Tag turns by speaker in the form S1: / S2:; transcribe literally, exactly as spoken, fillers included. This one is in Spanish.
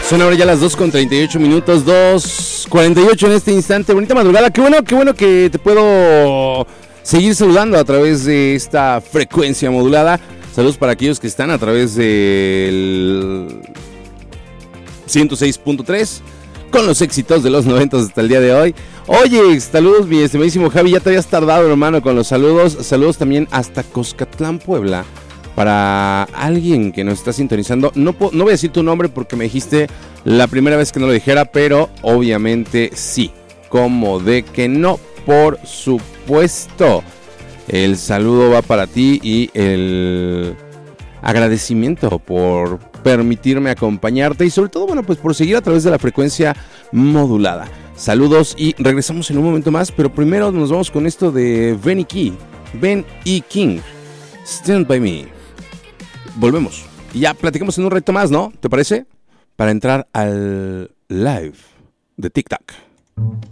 S1: Son ahora ya las dos con treinta y ocho minutos, dos cuarenta y ocho en este instante. Bonita madrugada, qué bueno, qué bueno que te puedo seguir saludando a través de esta frecuencia modulada. Saludos para aquellos que están a través del ciento seis punto tres con los éxitos de los noventa hasta el día de hoy. Oye, saludos mi estimadísimo Javi, ya te habías tardado hermano con los saludos. Saludos también hasta Cuscatlán, Puebla. Para alguien que nos está sintonizando, no, no voy a decir tu nombre porque me dijiste la primera vez que no lo dijera, pero obviamente sí, como de que no, por supuesto. El saludo va para ti y el agradecimiento por permitirme acompañarte y sobre todo, bueno, pues por seguir a través de la frecuencia modulada. Saludos y regresamos en un momento más, pero primero nos vamos con esto de Ben y King, Ben y King, Stand By Me. Volvemos y ya platicamos en un reto más, ¿no? ¿Te parece? Para entrar al live de TikTok.